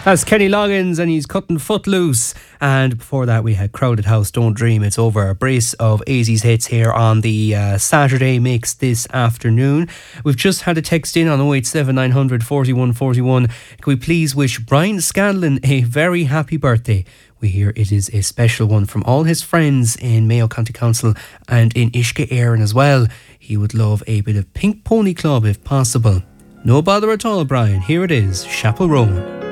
That's Kenny Loggins and he's cutting Footloose. And before that we had Crowded House, Don't Dream It's Over. A brace of 80s hits here on the Saturday mix this afternoon. We've just had a text in on 087 900 41 41. Can we please wish Brian Scanlon a very happy birthday? We hear it is a special one from all his friends in Mayo County Council and in Uisce Éireann as well. He would love a bit of Pink Pony Club if possible. No bother at all, Brian. Here it is, Chapel Roan.